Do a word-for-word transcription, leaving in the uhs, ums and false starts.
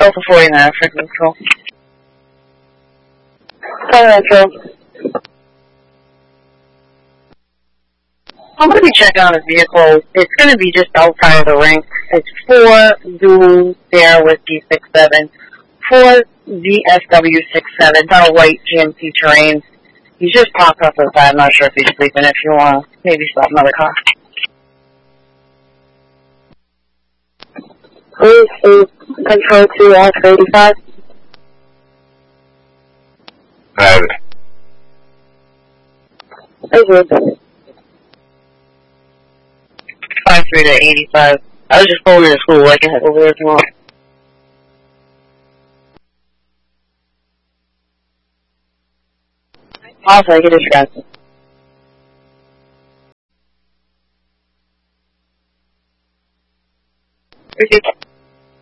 Alpha forty-nine, for control. Control. I'm going to be checking on his vehicle. It's going to be just outside of the rink. It's four dual there with D six seven. four D S W six seven. It's on a white G M C terrain. He's just popped up outside. I'm not sure if he's sleeping. If you want to maybe stop another car. Please see control to Alpha eighty-five. I have it. Thank you. five three to eighty-five. I was just pulling in school. I can head over there tomorrow. Also, I get distracted. Okay.